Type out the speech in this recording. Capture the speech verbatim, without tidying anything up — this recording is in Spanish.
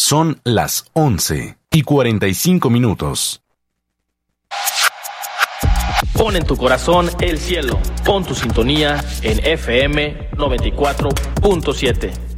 Son las once y cuarenta y cinco minutos. Pon en tu corazón el cielo. Pon tu sintonía en F M noventa y cuatro punto siete.